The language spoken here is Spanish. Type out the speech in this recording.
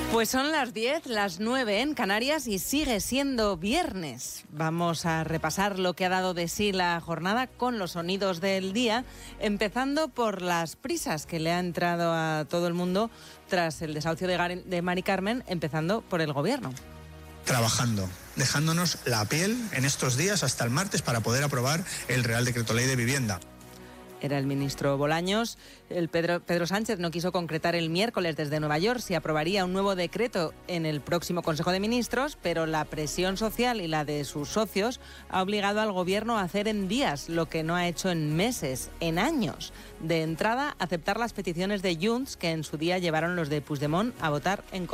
Pues son las 10, las 9 en Canarias y sigue siendo viernes. Vamos a repasar lo que ha dado de sí la jornada con los sonidos del día, empezando por las prisas que le ha entrado a todo el mundo tras el desahucio de Mari Carmen, empezando por el gobierno. Trabajando, dejándonos la piel en estos días hasta el martes para poder aprobar el Real Decreto Ley de Vivienda. Era el ministro Bolaños. Pedro Sánchez no quiso concretar el miércoles desde Nueva York si aprobaría un nuevo decreto en el próximo Consejo de Ministros, pero la presión social y la de sus socios ha obligado al gobierno a hacer en días lo que no ha hecho en meses, en años. De entrada, aceptar las peticiones de Junts que en su día llevaron los de Puigdemont a votar en contra.